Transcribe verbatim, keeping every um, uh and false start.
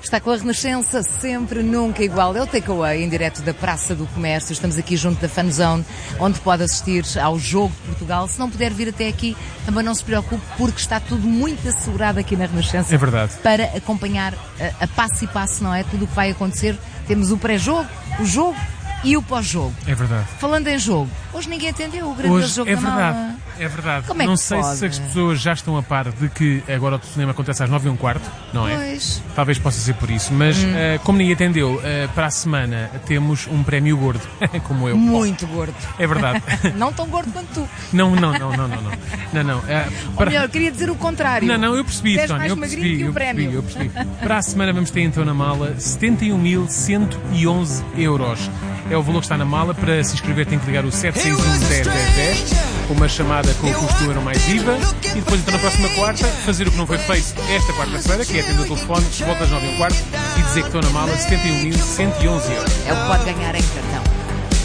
Está com a Renascença, sempre, nunca igual. É o Takeaway, em direto da Praça do Comércio. Estamos aqui junto da Fanzone, onde pode assistir ao jogo de Portugal. Se não puder vir até aqui, também não se preocupe, porque está tudo muito assegurado aqui na Renascença. É verdade. Para acompanhar a, a passo e passo, não é? Tudo o que vai acontecer. Temos o pré-jogo, o jogo e o pós-jogo. É verdade. Falando em jogo, hoje ninguém atendeu o grande Hoje jogo é da verdade. Mala. É verdade. Como é que não sei pode? se as pessoas já estão a par de que agora o cinema acontece às nove e um quarto, não é? Pois. Talvez possa ser por isso, mas Hum. uh, como ninguém atendeu, uh, para a semana temos um prémio gordo, como eu. Muito gordo. É verdade. Não tão gordo quanto tu. Não, não, não, não, não, não. Não, não. Uh, Ou para... melhor, queria dizer o contrário. Não, não, eu percebi, Tu és Tony, mais eu magrinho percebi, que o eu percebi, prémio. eu percebi. Para a semana vamos ter então na mala setenta e um mil cento e onze euros. É o valor que está na mala. Para se inscrever tem que ligar o sete seis um dez dez dez, uma chamada com o custo do euro mais I V A, e depois então na próxima quarta fazer o que não foi feito esta quarta-feira, que é atender o telefone, volta às nove e um quarto e dizer que estão na mala setenta e um mil cento e onze euros. É o que pode ganhar em cartão.